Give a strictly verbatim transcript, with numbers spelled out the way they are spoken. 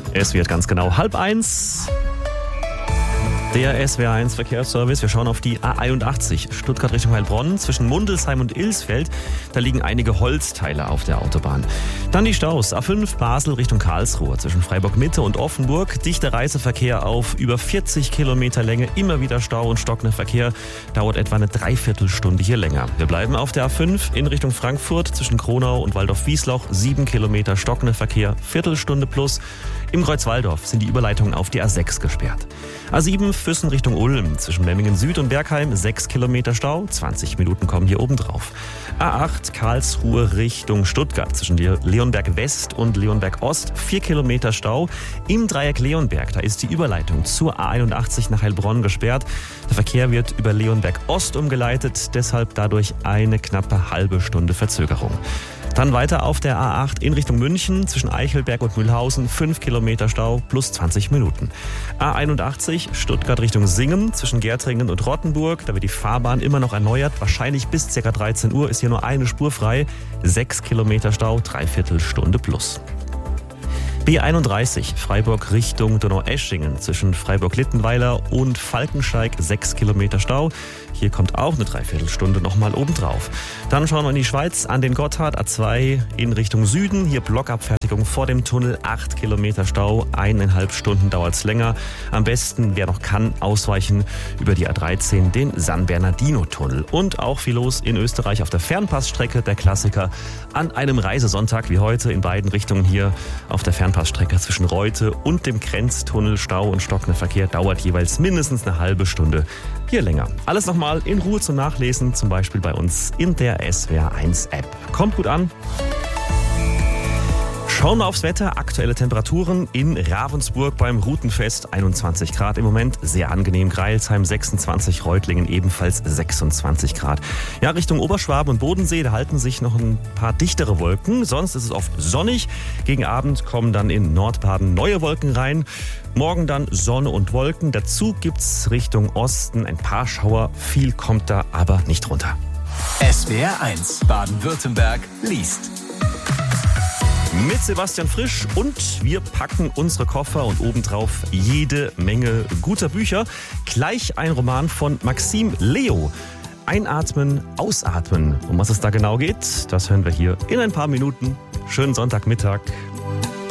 Es wird ganz genau halb eins. Der S W R eins Verkehrsservice. Wir schauen auf die A einundachtzig Stuttgart Richtung Heilbronn zwischen Mundelsheim und Ilsfeld. Da liegen einige Holzteile auf der Autobahn. Dann die Staus. A fünf Basel Richtung Karlsruhe zwischen Freiburg Mitte und Offenburg. Dichter Reiseverkehr auf über vierzig Kilometer Länge. Immer wieder Stau und stockender Verkehr. Dauert etwa eine Dreiviertelstunde hier länger. Wir bleiben auf der A fünf in Richtung Frankfurt zwischen Kronau und Waldorf-Wiesloch. Sieben Kilometer stockender Verkehr. Viertelstunde plus. Im Kreuzwaldorf sind die Überleitungen auf die A sechs gesperrt. A sieben Füssen Richtung Ulm zwischen Memmingen Süd und Bergheim. Sechs Kilometer Stau. zwanzig Minuten kommen hier oben drauf. A acht Karlsruhe Richtung Stuttgart zwischen Leonberg West und Leonberg Ost. Vier Kilometer Stau. Im Dreieck Leonberg, da ist die Überleitung zur A einundachtzig nach Heilbronn gesperrt. Der Verkehr wird über Leonberg Ost umgeleitet. Deshalb dadurch eine knappe halbe Stunde Verzögerung. Dann weiter auf der A acht in Richtung München zwischen Eichelberg und Mühlhausen. fünf Kilometer Stau plus zwanzig Minuten. A einundachtzig Stuttgart Richtung Singen zwischen Gärtringen und Rottenburg. Da wird die Fahrbahn immer noch erneuert. Wahrscheinlich bis ca. dreizehn Uhr ist hier nur eine Spur frei. sechs Kilometer Stau, Dreiviertelstunde plus. B einunddreißig Freiburg Richtung Donaueschingen zwischen Freiburg-Littenweiler und Falkensteig. sechs Kilometer Stau. Hier kommt auch eine Dreiviertelstunde nochmal obendrauf. Dann schauen wir in die Schweiz an den Gotthard. A zwei in Richtung Süden. Hier Blockabfertigung vor dem Tunnel. acht Kilometer Stau. Eineinhalb Stunden dauert es länger. Am besten, wer noch kann, ausweichen über die A dreizehn, den San Bernardino-Tunnel. Und auch viel los in Österreich auf der Fernpassstrecke. Der Klassiker an einem Reisesonntag wie heute in beiden Richtungen hier auf der Fernpassstrecke zwischen Reute und dem Grenztunnel. Stau und stockender Verkehr dauert jeweils mindestens eine halbe Stunde hier länger. Alles nochmal in Ruhe zum Nachlesen, zum Beispiel bei uns in der S W R eins App. Kommt gut an. Schauen wir aufs Wetter. Aktuelle Temperaturen in Ravensburg beim Routenfest. einundzwanzig Grad im Moment. Sehr angenehm. Greilsheim sechsundzwanzig, Reutlingen ebenfalls sechsundzwanzig Grad. Ja, Richtung Oberschwaben und Bodensee, da halten sich noch ein paar dichtere Wolken. Sonst ist es oft sonnig. Gegen Abend kommen dann in Nordbaden neue Wolken rein. Morgen dann Sonne und Wolken. Dazu gibt's Richtung Osten ein paar Schauer. Viel kommt da aber nicht runter. S W R eins Baden-Württemberg liest. Mit Sebastian Frisch und wir packen unsere Koffer und obendrauf jede Menge guter Bücher. Gleich ein Roman von Maxime Leo. Einatmen, ausatmen. Um was es da genau geht, das hören wir hier in ein paar Minuten. Schönen Sonntagmittag.